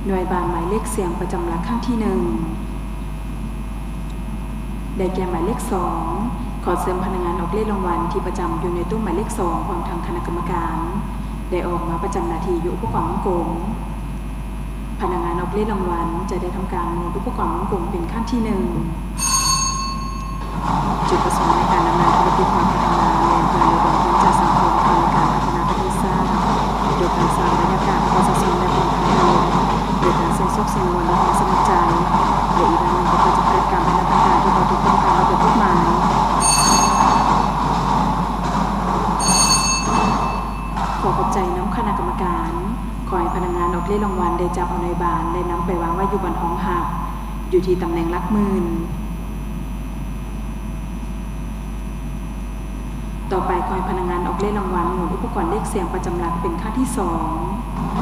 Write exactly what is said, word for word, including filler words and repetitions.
หน่วยบานหมายเลขเสียงประจำหลักข้างที่หนึ่งได้แก่หมายเลขสองขอเสริมพนักงานออกเลขรางวัลที่ประจำอยู่ในตู้หมายเลขสองของทางคณะกรรมการได้ออกมาประจำหน้าที่อยู่อุปกรณ์วงกลมพนักงานออกเลขรางวัลจะได้ทำการหมุนอุปกรณ์วงกลมเป็นขั้นที่หนึ่งจุดประสงค์ในการดำเนินธุรกิจความพัฒนาและเพื่อระดมทุนจากสังคมเพื่อการพัฒนาประเทศชาติโดยการสร้างบรรยากาศประชาชนและคนไทยโดยการเซ็นซอกสงวนและความสมัครใจและอีกด้านหนึ่งก็เพื่อจะเกิดการพัฒนาต่างๆที่เราทุกคนตามระเบียบกฎหมายขอขอบใจน้ำคณะกรรมการขอให้พนักงานออกเลขรางวัลได้จับเอาในบานได้นำไปวางไว้อยู่บนห้องหักอยู่ที่ตำแหน่งหลักหมื่นต่อไปขอให้พนักงานออกเลขรางวัลหมุนอุปกรณ์เลขเสียงประจำหลักเป็นขั้นที่สอง